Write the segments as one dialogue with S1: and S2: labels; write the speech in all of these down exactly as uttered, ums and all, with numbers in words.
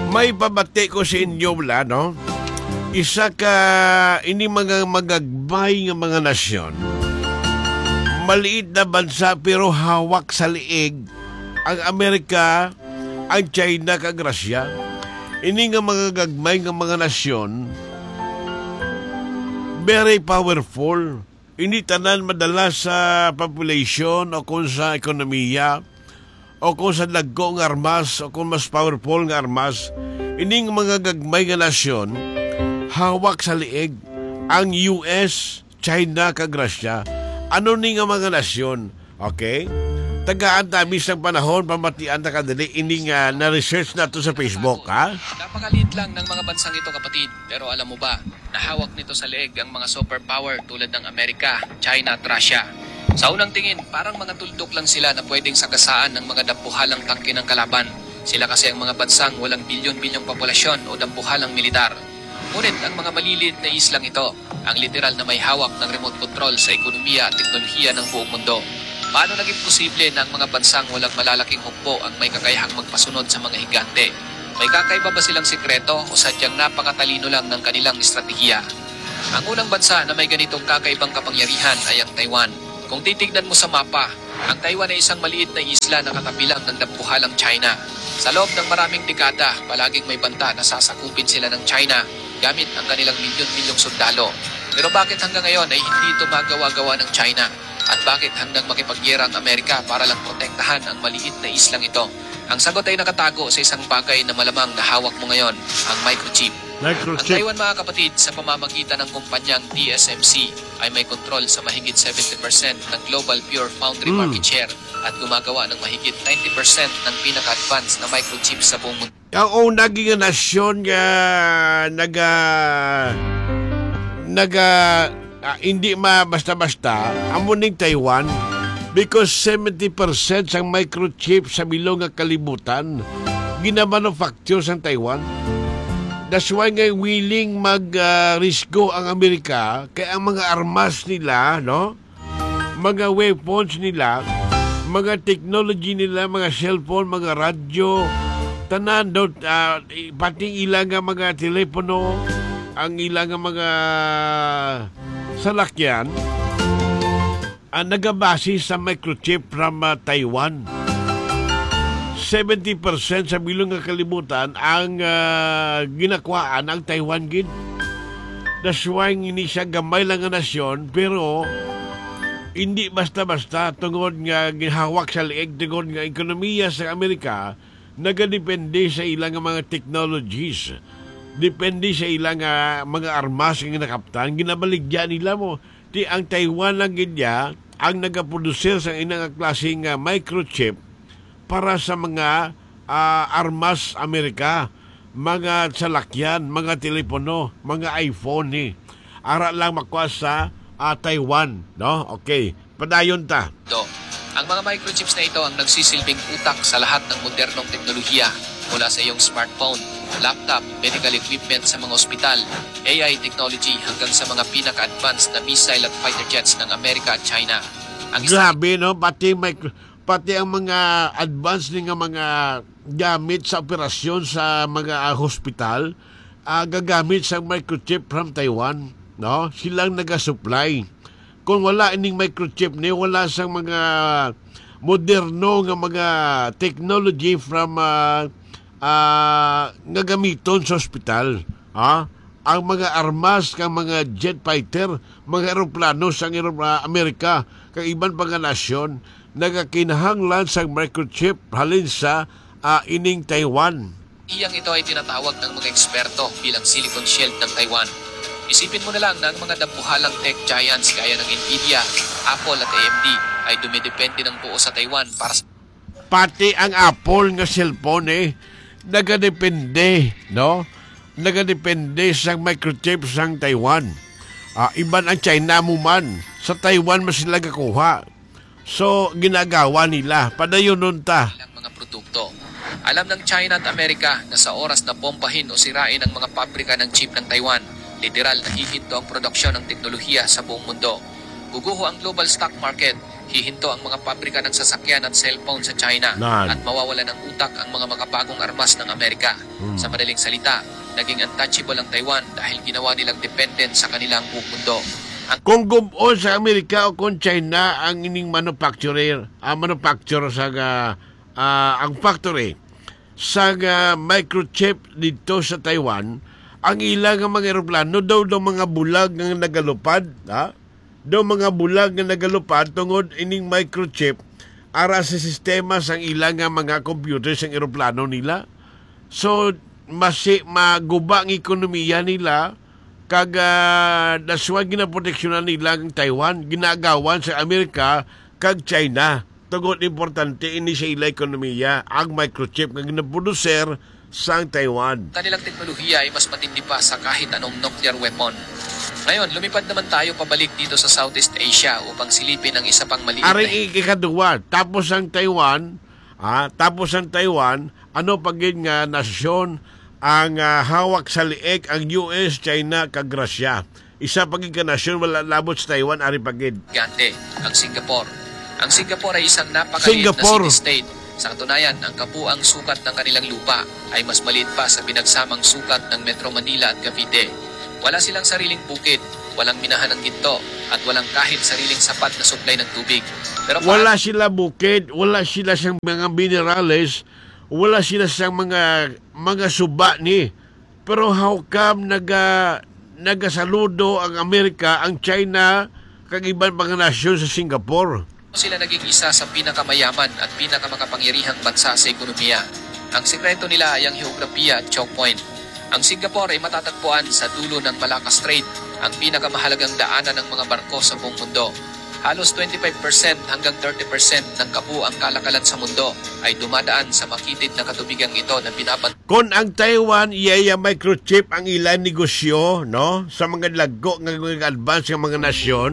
S1: May pabati ko sa inyo wala, no? Isa ka ini mga magagbay ng mga nasyon. Maliit na bansa pero hawak sa liig ang Amerika, ang China kag Russia. Ini nga mga gagmay ng mga nasyon very powerful. Ini tanan madala sa population o kung sa ekonomiya o kung sa dagko ng armas o kung mas powerful ng armas. Ini nga mga gagmay nga nasyon hawak sa liig ang U S, China kag Russia. Ano ni nga mga nasyon? Okay? Tagaan tabi sa panahon, pamatian na kadali, ini nga na-research na to sa Facebook, ha?
S2: Napakaliit lang ng mga bansang ito, kapatid. Pero alam mo ba, nahawak nito sa leeg ang mga superpower tulad ng Amerika, China at Russia. Sa unang tingin, parang mga tuldok lang sila na pwedeng sagasaan ng mga dampuhalang tangke ng kalaban. Sila kasi ang mga bansang walang bilyon-bilyong populasyon o dampuhalang militar. Ngunit ang mga maliliit na islang ito, ang literal na may hawak ng remote control sa ekonomiya at teknolohiya ng buong mundo. Paano naging posible na ang mga bansang walang malalaking hukbo ang may kakayahang magpasunod sa mga higante? May kakaiba ba silang sikreto o sadyang napakatalino lang ng kanilang estratehiya? Ang unang bansa na may ganitong kakaibang kapangyarihan ay ang Taiwan. Kung titignan mo sa mapa, ang Taiwan ay isang maliit na isla na katabi lang ng dampuhalang China. Sa loob ng maraming dekada, palaging may banta na sasakupin sila ng China gamit ang kanilang milyon-milyong sundalo. Pero bakit hanggang ngayon ay hindi ito magawa-gawa ng China? At bakit hanggang makipagyera ang Amerika para lang protektahan ang maliit na islang ito? Ang sagot ay nakatago sa isang bagay na malamang nahawak mo ngayon, ang microchip.
S1: Microchip.
S2: Ang Taiwan, mga kapatid, sa pamamagitan ng kumpanyang T S M C ay may kontrol sa mahigit seventy percent ng global pure foundry
S1: mm.
S2: market share at gumagawa ng mahigit ninety percent ng pinaka-advanced na microchip sa buong mundo.
S1: Ang unang nga nasyon nga naga naga uh, hindi ma basta-basta amuning Taiwan because seventy percent sang microchip sa bilog nga kalibutan ginamanufacture sa Taiwan. That's why nga willing mag-risko uh, ang Amerika kaya ang mga armas nila, no? Mga weapons nila, mga technology nila, mga cellphone, mga radyo, tanan daw, uh, pati ilang nga mga telepono, ang ilang nga mga salakyan, uh, nagabase sa microchip from uh, Taiwan. seventy percent sa bilong nga kalibutan ang uh, ginakwaan ang Taiwan gid. That's why hindi siya gamay lang nga nasyon pero hindi basta-basta tungod nga gihawak sa liig tungod nga ekonomiya sa Amerika nagadepende sa ilang nga mga technologies. Depende sa ilang nga mga armas nga nakaptan. Ginabaligya nila mo. Di ang Taiwan lang gid niya ang nagaproducer sa inang klaseng uh, microchip para sa mga uh, armas Amerika, mga salakyan, mga telepono, mga iPhone ni. Eh. Ara lang makuha sa uh, Taiwan, no? Okay, padayon ta.
S2: Do. Ang mga microchips na ito ang nagsisilbing utak sa lahat ng modernong teknolohiya mula sa iyong smartphone, laptop, medical equipment sa mga ospital, A I technology hanggang sa mga pinaka-advanced na missile at fighter jets ng Amerika at China. Ang
S1: Grabe, no? Pati micro pati ang mga advanced nga mga gamit sa operasyon sa mga uh, hospital uh, gagamit sa microchip from Taiwan, no? Silang naga-supply. Kung wala ining microchip ni wala sang mga moderno nga mga technology from uh, uh, nga gamiton sa hospital, ha? Ang mga armas kang mga jet fighter, mga eroplano sa uh, Amerika kag iban pa nga nasyon nagakinahanglan sa microchip halin sa uh, ining Taiwan.
S2: Iyang ito ay tinatawag ng mga eksperto bilang Silicon Shield ng Taiwan. Isipin mo na lang na ang mga dampuhalang tech giants gaya ng Nvidia, Apple at A M D ay dumidepende ng buo sa Taiwan para sa...
S1: Pati ang Apple nga cellphone eh, nagadepende, no? Nagadepende sa microchip sa Taiwan. Uh, iban ang China mo man. Sa Taiwan mas sila kakuha. So, ginagawa nila. Padayon nun ta.
S2: Mga produkto. Alam ng China at Amerika na sa oras na pompahin o sirain ang mga pabrika ng chip ng Taiwan, literal na hihinto ang produksyon ng teknolohiya sa buong mundo. Guguho ang global stock market, hihinto ang mga pabrika ng sasakyan at cellphone sa China
S1: Nan.
S2: at mawawala ng utak ang mga makabagong armas ng Amerika.
S1: Hmm.
S2: Sa madaling salita, naging untouchable ang Taiwan dahil ginawa nilang dependent sa kanilang buong mundo. Ang
S1: Kung gumo sa Amerika o kung China ang ining manufacturer, ang manufacturer sa ah, ah, ang factory sa ah, microchip dito sa Taiwan, ang ilang nga mga eroplano daw daw mga bulag nga nagalupad, ha? Daw mga bulag nga nagalupad tungod ining microchip ara sa sistema sang ilang nga mga computer sang eroplano nila. So masi maguba ang ekonomiya nila kag uh, daswa ginaproteksyonan nila ang Taiwan, ginagawan sa Amerika kag China. Tungod importante ini sa ila ekonomiya ang microchip nga ginaproducer sa Taiwan.
S2: kanilang teknolohiya ay mas matindi pa sa kahit anong nuclear weapon. Ngayon, lumipad naman tayo pabalik dito sa Southeast Asia upang silipin ang isa pang maliit na
S1: Ari ikaduwa, tapos ang Taiwan, ah, tapos ang Taiwan, ano pagin nga nasyon ang ah, hawak sa liek ang U S, China, kag Russia. Isa pagin ka nasyon wala labot sa Taiwan, ari pagin.
S2: gigante, ang Singapore. Ang Singapore ay isang napakaliit
S1: Singapore.
S2: na city-state. Sa katunayan, ang kabuang sukat ng kanilang lupa ay mas maliit pa sa binagsamang sukat ng Metro Manila at Cavite. Wala silang sariling bukid, walang minahan ng ginto, at walang kahit sariling sapat na supply ng tubig. Pero
S1: Wala sila bukid, wala sila sa mga minerales, wala sila sa mga mga suba ni. Pero how come naga nagasaludo ang Amerika, ang China, kag ibang mga nasyon sa Singapore?
S2: sila naging isa sa pinakamayaman at pinakamakapangyarihang bansa sa ekonomiya. Ang sekreto nila ay ang heograpiya at choke point. Ang Singapore ay matatagpuan sa dulo ng Malacca Strait, ang pinakamahalagang daanan ng mga barko sa buong mundo. Halos twenty-five percent hanggang thirty percent ng kabuang kalakalan sa mundo ay dumadaan sa makitid na katubigang ito na binaban.
S1: Kung ang Taiwan iya microchip ang ilang negosyo, no, sa mga lago ng mga advance ng mga nasyon,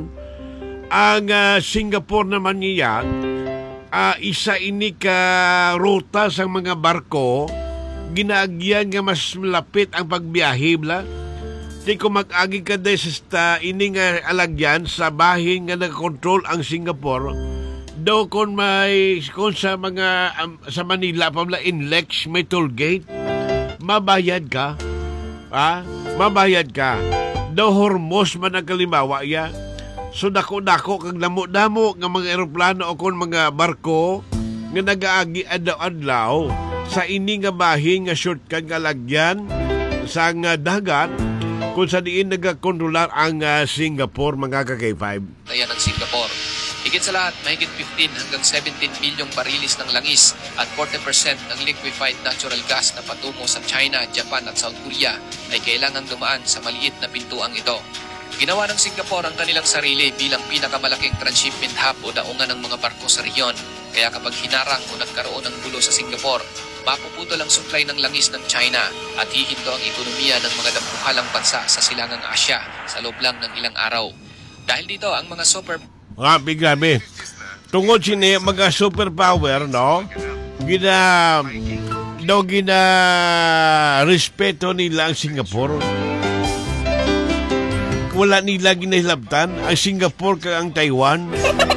S1: ang ah, Singapore naman niya ah, isa ini ka ruta sa mga barko ginaagyan nga mas malapit ang pagbiyahe bla. Di ko mag-agi ka dahil sa ini nga alagyan sa bahin nga nag-control ang Singapore. Daw kung may kung sa mga um, sa Manila pamla Inlex may toll gate, mabayad ka. Ha? Mabayad ka. Daw Hormuz man ang kalimawa ya. So dako-dako kag damo-damo nga mga eroplano o kon mga barko nga nagaagi adlaw-adlaw sa ini nga bahin nga shortcut nga lagyan sa nga dagat kung sa diin nagakontrolar ang uh, Singapore mga ka-K five.
S2: Ayan ang Singapore. Higit sa lahat, mahigit fifteen hanggang seventeen bilyong barilis ng langis at forty percent ng liquefied natural gas na patungo sa China, Japan at South Korea ay kailangang dumaan sa maliit na pintuang ito. Ginawa ng Singapore ang kanilang sarili bilang pinakamalaking transshipment hub o daungan ng mga barko sa rehiyon. Kaya kapag hinarang o nagkaroon ng gulo sa Singapore, mapuputol ang supply ng langis ng China at hihinto ang ekonomiya ng mga dampuhalang bansa sa silangang Asya sa loob lang ng ilang araw. Dahil dito, ang mga super
S1: Grabe, grabe. Tungod sini mga superpower, no? Gina daw gina respeto nila ang Singapore. Wala nila ginahilabtan ang Singapore kag ang Taiwan.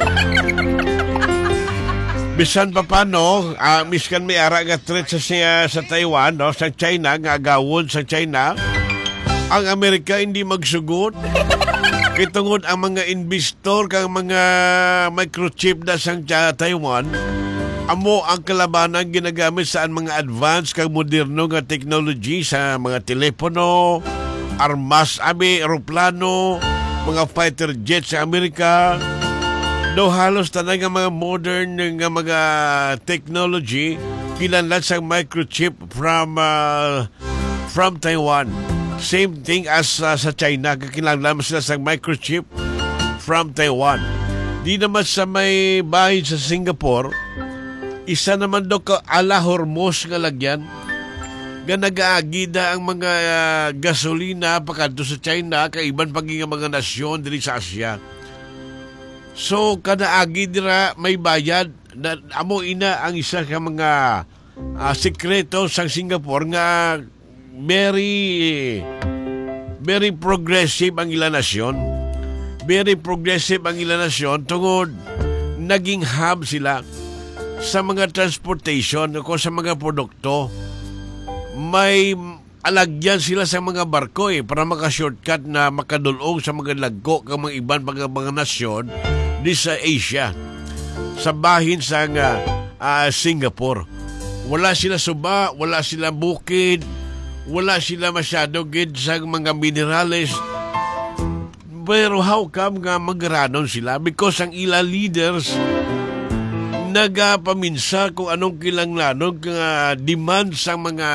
S1: Bisan pa paano, uh, miskan may ara nga threat sa, siya, sa Taiwan, no? Sa China, nga agawon sa China, ang Amerika hindi magsugot. Kitungod ang mga investor kang mga microchip na sa Taiwan, amo ang kalabanan ginagamit sa mga advanced kang moderno nga technology sa mga telepono, armas, abi, aeroplano, mga fighter jets sa Amerika. Do halos tanay nga mga modern nga mga technology kinanlat sa microchip from uh, from Taiwan. Same thing as uh, sa China, kinanlan sila sa microchip from Taiwan. Di naman sa may bahay sa Singapore, isa naman do ka ala Hormuz nga lagyan nga nag-aagida ang mga uh, gasolina pakadto sa China kay iban pagi nga mga nasyon diri sa Asia. So kada agi dira may bayad na amo ina ang isa ka mga uh, sekreto sa Singapore nga very very progressive ang ilang nasyon. Very progressive ang ilang nasyon tungod naging hub sila sa mga transportation o sa mga produkto. May alagyan sila sa mga barko eh para maka-shortcut na makadulong sa mga lagko ng mga ibang mga, mga nasyon di sa Asia. Sa bahin sa uh, uh, Singapore. Wala sila suba, wala sila bukid, wala sila masyado gid sa mga minerales. Pero how come nga magranon sila? Because ang ila leaders nagapaminsa kung anong kilanglanog nga demand sa mga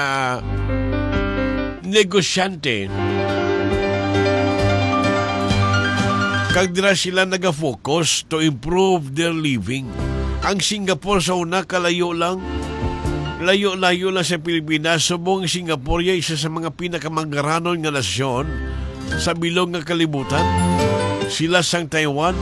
S1: negosyante. Kag dira sila nagafocus to improve their living. Ang Singapore sa una kalayo lang, layo-layo lang sa Pilipinas. Subong Singapore ay isa sa mga pinakamangaranon nga nasyon sa bilog nga kalibutan. Sila sang Taiwan.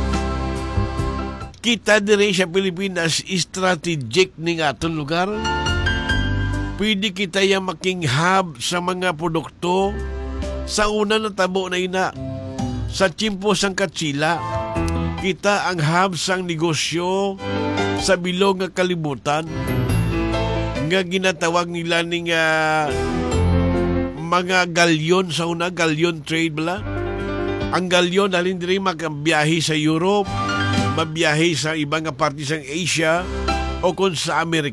S1: Kita dire sa Pilipinas strategic ning aton lugar. Pwede kita yung making hub sa mga produkto. Sa una na tabo na ina, sa Chimpo sang Katsila, kita ang hub sang negosyo sa bilog nga kalibutan nga ginatawag nila ning uh, mga galyon sa una, galyon trade bala. Ang galyon halin diri magbiyahe sa Europe, mabiyahe sa ibang parte sa Asia o kung sa Amerika.